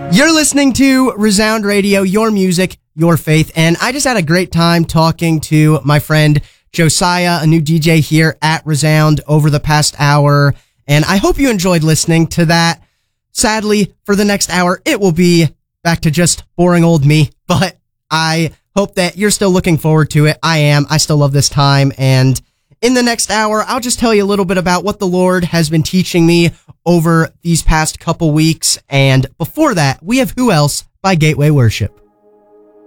You're listening to Resound Radio, your music, your faith, and I just had a great time talking to my friend Josiah, a new DJ here at Resound over the past hour, and I hope you enjoyed listening to that. Sadly, for the next hour, it will be back to just boring old me, but I hope that you're still looking forward to it. I am. I still love this time, and in the next hour, I'll just tell you a little bit about what the Lord has been teaching me over these past couple weeks. And before that, we have Who Else by Gateway Worship.